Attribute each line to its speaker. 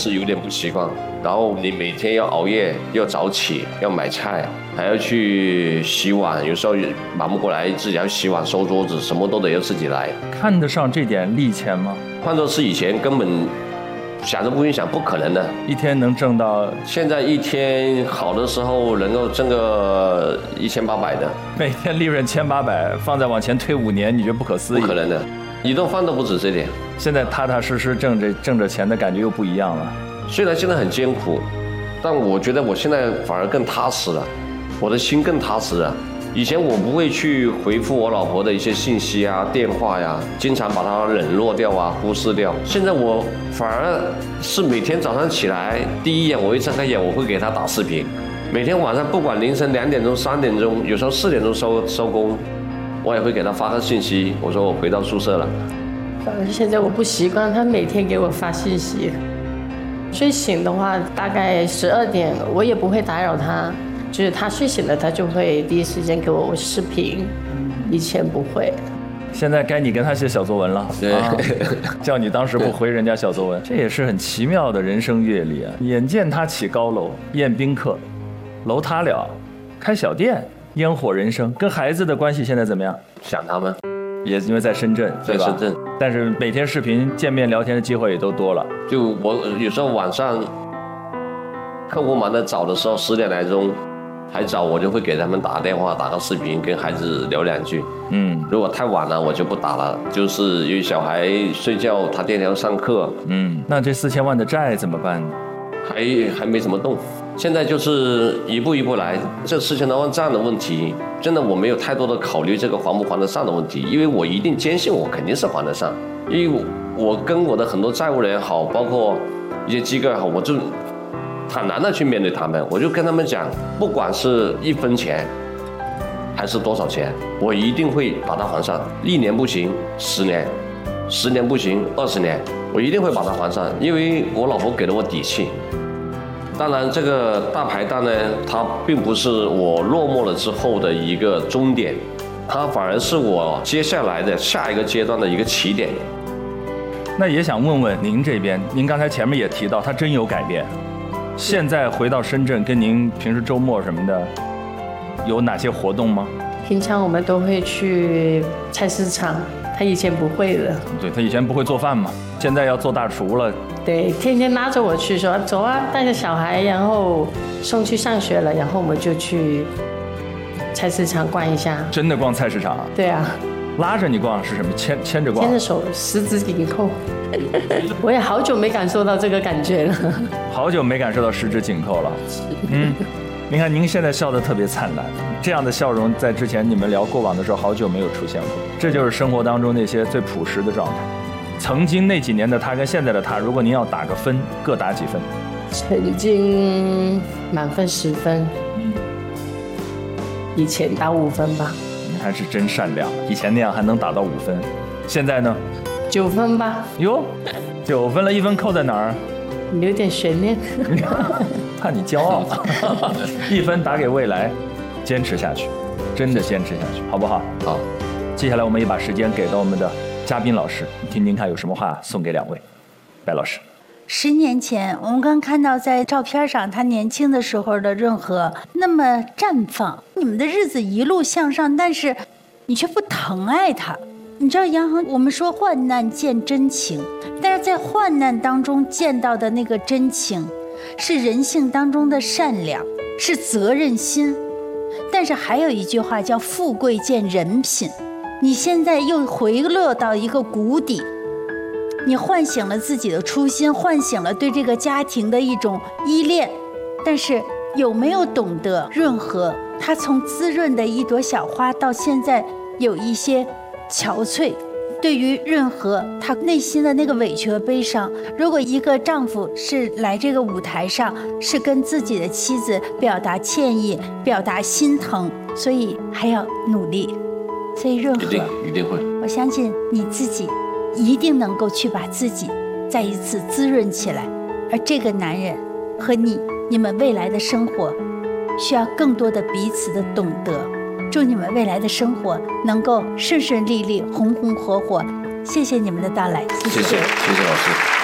Speaker 1: 是有点不习惯。然后你每天要熬夜，要早起，要买菜，还要去洗碗，有时候忙不过来，自己要洗碗、收桌子，什么都得要自己来。
Speaker 2: 看得上这点利钱吗？
Speaker 1: 换作是以前根本想都不用想，不可能的。
Speaker 2: 一天能挣到？现
Speaker 1: 在一天好的时候能够挣个1800的，
Speaker 2: 每天利润1800，放在往前推5年，你觉得不可思议？
Speaker 1: 不可能的，一顿饭都不止这点。
Speaker 2: 现在踏踏实实挣着钱的感觉又不一样了。
Speaker 1: 虽然现在很艰苦，但我觉得我现在反而更踏实了，我的心更踏实了。以前我不会去回复我老婆的一些信息啊、电话呀，经常把她冷落掉啊、忽视掉。现在我反而是每天早上起来第一眼，我一睁开眼，我会给她打视频。每天晚上不管凌晨2点钟、3点钟，有时候4点钟收工，我也会给她发个信息，我说我回到宿舍了。
Speaker 3: 反正现在我不习惯她每天给我发信息。睡醒的话，大概12点，我也不会打扰她。就是他睡醒了，他就会第一时间给我视频，以前不会。
Speaker 2: 现在该你跟他写小作文了，叫你当时不回人家小作文，这也是很奇妙的人生阅历啊！眼见他起高楼，宴宾客，楼塌了，开小店，烟火人生，跟孩子的关系现在怎么样？
Speaker 1: 想他们，
Speaker 2: 也因为在深圳，对吧？
Speaker 1: 在深圳，
Speaker 2: 但是每天视频见面聊天的机会也都多了。
Speaker 1: 就我有时候晚上客户忙得早的时候，10点来钟。还早，我就会给他们打个电话，打个视频，跟孩子聊2句。如果太晚了，我就不打了。就是因为小孩睡觉，他第二天要上课。
Speaker 2: 那这4000万的债怎么办呢？
Speaker 1: 还没怎么动，现在就是一步一步来。这4000多万债的问题，真的我没有太多的考虑这个还不还得上的问题，因为我一定坚信我肯定是还得上，因为我跟我的很多债务人也好，包括一些机构也好，我就坦然的去面对他们，我就跟他们讲，不管是1分钱还是多少钱，我一定会把它还上。1年不行，10年；10年不行，20年，我一定会把它还上，因为我老婆给了我底气。当然，这个大排档呢，它并不是我落寞了之后的一个终点，它反而是我接下来的下一个阶段的一个起点。
Speaker 2: 那也想问问您这边，您刚才前面也提到，它真有改变。现在回到深圳，跟您平时周末什么的有哪些活动吗？
Speaker 3: 平常我们都会去菜市场，他以前不会的。
Speaker 2: 对，他以前不会做饭嘛，现在要做大厨了。
Speaker 3: 对，天天拉着我去说走啊，带着小孩，然后送去上学了，然后我们就去菜市场逛一下。
Speaker 2: 真的逛菜市场啊？
Speaker 3: 对啊。
Speaker 2: 拉着你逛是什么？牵着逛？
Speaker 3: 牵着手，十指紧扣。我也好久没感受到这个感觉了。
Speaker 2: 好久没感受到十指紧扣了。您看您现在笑得特别灿烂，这样的笑容在之前你们聊过往的时候好久没有出现过。这就是生活当中那些最朴实的状态。曾经那几年的他跟现在的他，如果您要打个分，各打几分？
Speaker 3: 曾经满分10分，以前打5分吧。
Speaker 2: 你还是真善良，以前那样还能打到5分，现在呢
Speaker 3: ？9分吧。
Speaker 2: 哟，9分了，1分扣在哪儿？
Speaker 3: 留点悬念。
Speaker 2: 怕你骄傲。1分打给未来，坚持下去，真的坚持下去，好不好？
Speaker 1: 好。
Speaker 2: 接下来我们也把时间给到我们的嘉宾老师，听听看有什么话送给2位。白老师。
Speaker 4: 10年前，我们刚看到在照片上他年轻的时候的润和那么绽放，你们的日子一路向上，但是你却不疼爱他。你知道杨恒，我们说患难见真情，但是在患难当中见到的那个真情，是人性当中的善良，是责任心。但是还有一句话叫富贵见人品，你现在又回落到一个谷底，你唤醒了自己的初心，唤醒了对这个家庭的一种依恋，但是有没有懂得润和，它从滋润的一朵小花到现在有一些憔悴。对于润和他内心的那个委屈和悲伤，如果一个丈夫是来这个舞台上是跟自己的妻子表达歉意，表达心疼，所以还要努力。所以润和
Speaker 1: 一定会，
Speaker 4: 我相信你自己一定能够去把自己再一次滋润起来，而这个男人和你们未来的生活需要更多的彼此的懂得。祝你们未来的生活能够顺顺利利，红红火火。谢谢你们的到来，
Speaker 1: 谢谢老师。